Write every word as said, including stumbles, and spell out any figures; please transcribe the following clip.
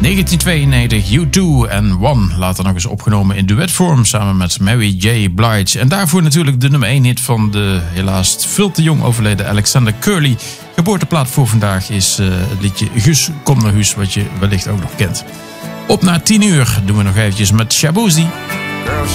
negentien tweeënnegentig, U twee en One. Later nog eens opgenomen in duetvorm samen met Mary J. Blige. En daarvoor natuurlijk de nummer één hit van de helaas veel te jong overleden Alexander Curly. Geboorteplaat voor vandaag is uh, het liedje Guus, kom naar huis, wat je wellicht ook nog kent. Op naar tien uur doen we nog eventjes met Shaboozey. Girl,